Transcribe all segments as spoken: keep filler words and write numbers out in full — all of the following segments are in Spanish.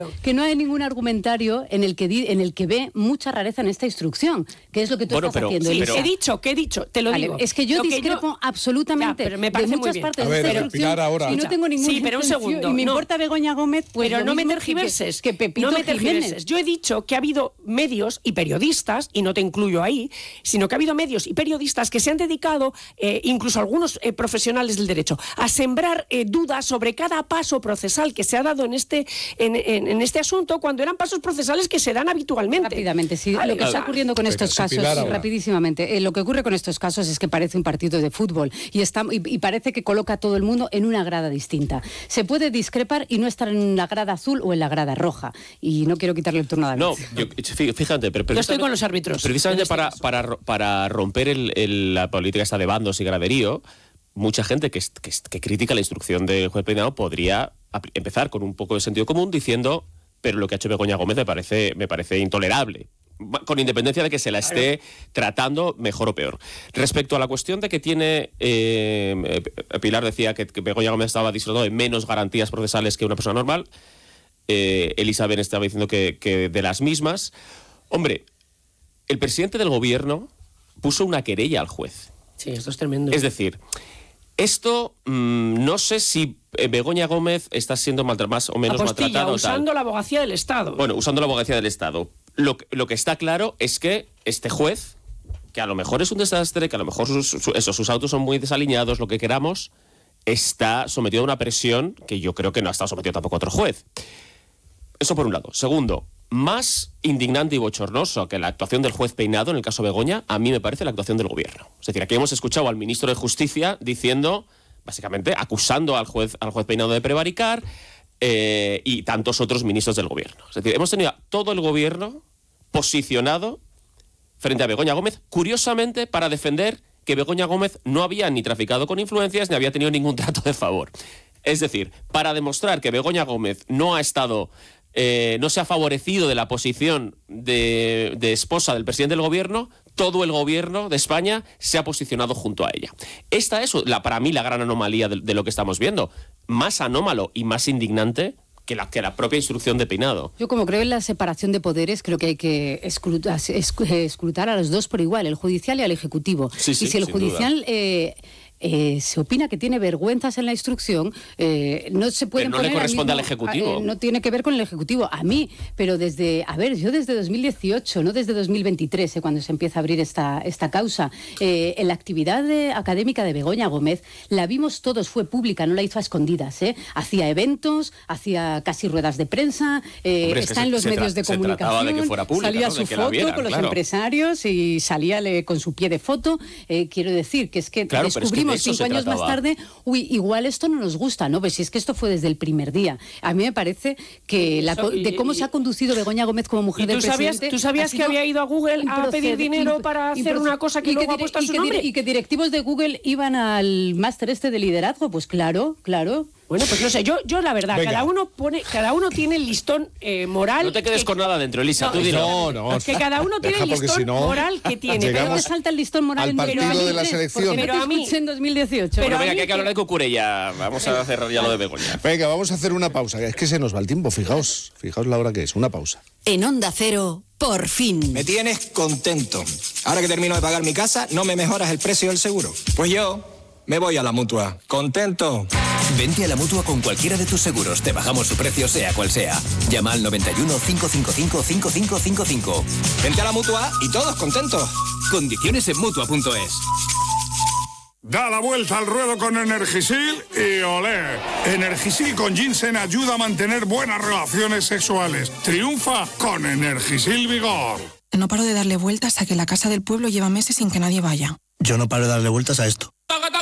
que no hay ningún argumentario en el que di, en el que ve mucha rareza en esta instrucción, que es lo que tú bueno, estás pero, haciendo. Sí, pero... He dicho, ¿qué he dicho? Te lo vale, digo. Es que yo lo discrepo que yo... absolutamente ya, me parece de muchas muy partes a de ver, esta instrucción ahora. y no tengo ningún Sí, pero un segundo. Y me no. importa Begoña Gómez, pues pero no me tergiverses. Que, que Pepito no me tergiverses. Jiménez. Yo he dicho que ha habido medios y periodistas, y no te incluyo ahí, sino que ha habido medios y periodistas que se han dedicado, eh, incluso algunos eh, profesionales del derecho, a sembrar eh, dudas sobre cada paso procesal que se ha dado en este, en, en, en este asunto, cuando eran pasos procesales que se dan habitualmente. Rápidamente, sí. Vale, lo que está ocurriendo con estos casos, rapidísimamente, eh, lo que ocurre con estos casos es que parece un partido de fútbol y, está, y, y parece que coloca a todo el mundo en una grada distinta. Se puede discrepar y no estar en la grada azul o en la grada roja. Y no quiero quitarle el turno a David. No, yo, fíjate, pero yo estoy con los árbitros. Precisamente este para, para, para romper el, el, la política esta de bandos y graderío, mucha gente que, que, que critica la instrucción del juez Peinado podría empezar con un poco de sentido común diciendo, pero lo que ha hecho Begoña Gómez me parece, me parece intolerable, con independencia de que se la esté tratando mejor o peor. Respecto a la cuestión de que tiene, eh, Pilar decía que, que Begoña Gómez estaba disfrutando de menos garantías procesales que una persona normal, eh, Elizabeth estaba diciendo que, que de las mismas. Hombre, el presidente del gobierno puso una querella al juez. Sí, esto es tremendo. Es decir, esto mmm, no sé si Begoña Gómez está siendo maltra- más o menos Apostilla, maltratada. usando tal. la abogacía del Estado. Bueno, usando la abogacía del Estado. Lo, lo que está claro es que este juez, que a lo mejor es un desastre, que a lo mejor sus, su, eso, sus autos son muy desalineados, lo que queramos, está sometido a una presión que yo creo que no ha estado sometido tampoco a otro juez. Eso por un lado. Segundo, más indignante y bochornoso que la actuación del juez Peinado en el caso Begoña, a mí me parece la actuación del gobierno. Es decir, aquí hemos escuchado al ministro de Justicia diciendo, básicamente, acusando al juez, al juez Peinado de prevaricar eh, y tantos otros ministros del gobierno. Es decir, hemos tenido a todo el gobierno posicionado frente a Begoña Gómez, curiosamente para defender que Begoña Gómez no había ni traficado con influencias ni había tenido ningún trato de favor. Es decir, para demostrar que Begoña Gómez no ha estado... Eh, no se ha favorecido de la posición de, de esposa del presidente del gobierno, todo el gobierno de España se ha posicionado junto a ella. Esta es, la, para mí, la gran anomalía de, de lo que estamos viendo. Más anómalo y más indignante que la, que la propia instrucción de Peinado. Yo, como creo en la separación de poderes, creo que hay que escrutar, escrutar a los dos por igual, el judicial y al ejecutivo. Sí, sí, y si el judicial... Eh, Eh, se opina que tiene vergüenzas en la instrucción, eh, no se puede poner... Pero no poner le corresponde al, mismo, al Ejecutivo. Eh, no tiene que ver con el Ejecutivo, a mí, pero desde, a ver, yo desde dos mil dieciocho, no desde dos mil veintitrés, eh, cuando se empieza a abrir esta, esta causa, eh, en la actividad de, académica de Begoña Gómez, la vimos todos, fue pública, no la hizo a escondidas, eh, hacía eventos, hacía casi ruedas de prensa, eh, Hombre, está es en los medios de comunicación, de que fuera pública, salía ¿no? su que foto vieran, con los claro. empresarios y salía le, con su pie de foto, eh, quiero decir que es que claro, descubrimos es que de cinco años más tarde, uy, igual esto no nos gusta, ¿no? Pues si es que esto fue desde el primer día. A mí me parece que la, de cómo se ha conducido Begoña Gómez como mujer del presidente... ¿Tú sabías que había ido a Google a pedir dinero para hacer una cosa que luego ha puesto a su nombre? Y que directivos de Google iban al máster este de liderazgo, pues claro, claro... Bueno, pues no sé, yo, yo la verdad, Venga. cada uno pone, cada uno tiene el listón eh, moral. No te quedes que, con nada dentro, Elisa, no, tú dilo. No, no. Que cada uno tiene Deja, el porque listón si no, moral que tiene. Pero llegamos te salta el listón moral al en partido dos mil de la tres, selección. porque Pero no te a mí- escuché en dos mil dieciocho. Pero Bueno, a venga, mí que hay que hablar de Cucurella. Vamos a cerrar ya lo de Begoña. Venga, vamos a hacer una pausa. Es que se nos va el tiempo, fijaos. Fijaos la hora que es, una pausa. En Onda Cero, por fin. Me tienes contento. Ahora que termino de pagar mi casa, ¿no me mejoras el precio del seguro? Pues yo me voy a la Mutua. ¿Contento? Vente a la Mutua con cualquiera de tus seguros. Te bajamos su precio, sea cual sea. Llama al noventa y uno, cinco cinco cinco, cinco cinco cinco cinco. Vente a la Mutua y todos contentos. Condiciones en Mutua punto es. Da la vuelta al ruedo con Energisil y olé. Energisil con ginseng ayuda a mantener buenas relaciones sexuales. Triunfa con Energisil Vigor. No paro de darle vueltas a que la casa del pueblo lleva meses sin que nadie vaya. Yo no paro de darle vueltas a esto.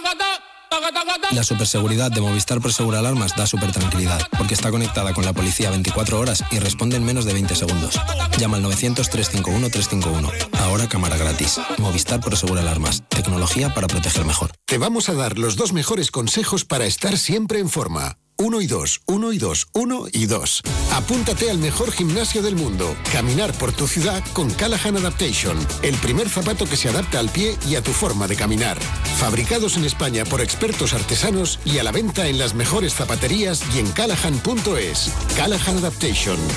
La superseguridad de Movistar Prosegur Alarmas da súper tranquilidad, porque está conectada con la policía veinticuatro horas y responde en menos de veinte segundos. Llama al novecientos, trescientos cincuenta y uno, trescientos cincuenta y uno. Ahora cámara gratis. Movistar Prosegur Alarmas. Tecnología para proteger mejor. Te vamos a dar los dos mejores consejos para estar siempre en forma. Uno y dos, uno y dos, uno y dos. Apúntate al mejor gimnasio del mundo. Caminar por tu ciudad con Callahan Adaptation. El primer zapato que se adapta al pie y a tu forma de caminar. Fabricados en España por expertos artesanos y a la venta en las mejores zapaterías y en callahan punto es. Callahan Adaptation.